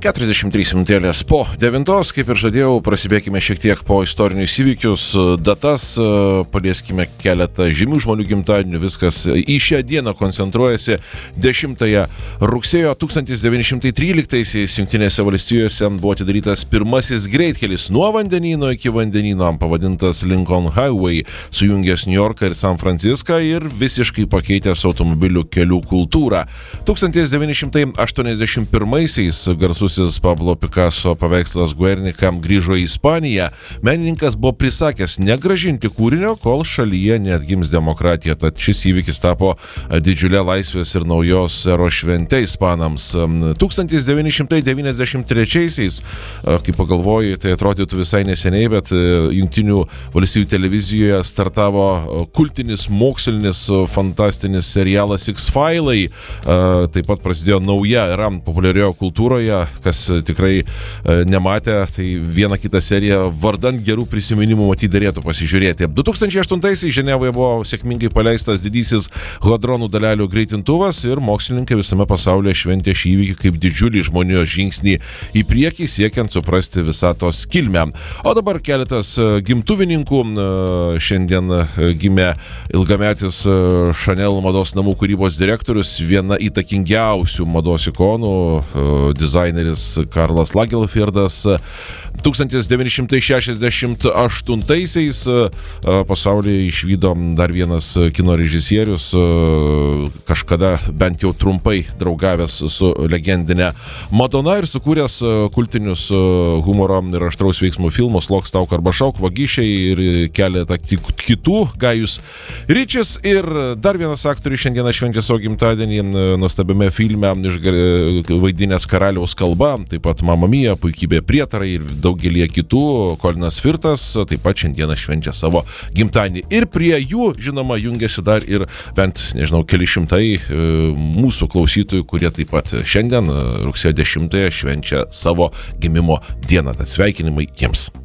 43 minutėlės po 9, kaip ir žadėjau, prasibėkime šiek tiek po istorinius įvykius, datas, palieskime keletą žymių žmonių gimtadienių, viskas į šią dieną koncentruojasi. 10 rugsėjo 1913-aisiais Jungtinėse valstijose buvo atidarytas pirmasis greitkelis nuo vandenyno iki vandenyno, pavadintas Lincoln Highway, sujungęs New Yorką ir San Franciską ir visiškai pakeitęs automobilių kelių kultūrą. 1981-aisiais garsusis Pablo Picasso paveikslas Guernica grįžo į Ispaniją. Menininkas buvo prisakęs negrąžinti kūrinio, kol šalyje neatgims demokratija. Tad šis įvykis tapo didžiulė laisvės ir naujos eros švente ispanams. 1993-aisiais, kaip pagalvoju, tai atrodytų visai neseniai, bet Jungtinių valstijų televizijoje startavo kultinis, mokslinis, fantastinis serialas X-Filai. Taip pat prasidėjo nauja era populiarioje kultūroje, kas tikrai nematė, tai vieną kitą seriją vardant gerų prisiminimų matyt derėtų pasižiūrėti. 2008-aisiais Ženevoje buvo sėkmingai paleistas didysis hadronų dalelių greitintuvas ir mokslininkai visame pasaulyje šventė šį įvykį kaip didžiulį žmonijos žingsnį į priekį, siekiant suprasti visatos kilmę. O dabar keletas gimtuvininkų. Šiandien gimė ilgametis Chanel mados namų kūrybos direktorius, viena įtakingiausių mados ikonų, dizaineris Karlas Lagerfeldas. 1968-aisiais pasaulyje išvydo dar vienas kino režisierius, kažkada bent jau trumpai draugavęs su legendinė Madona ir sukūręs kultinius humoro ir aštraus veiksmų filmus Lock, Stock arba Šauk, Vagišiai ir keletą kitų, Gajus Ričis. Ir dar vienas aktorius šiandieną švenčia savo gimtadienį nuostabiame filme vaidinęs Karaliaus kalba, taip pat Mamma Mia, Puikybė prietarai ir daugelį kitų. Colinas Firtas taip pat šiandieną švenčia savo gimtadienį. Ir prie jų, žinoma, jungiasi dar ir bent, nežinau, keli šimtai mūsų klausytojų, kurie taip pat šiandien rugsėjo 10 švenčia savo gimimo dieną. Tad sveikinimai jiems.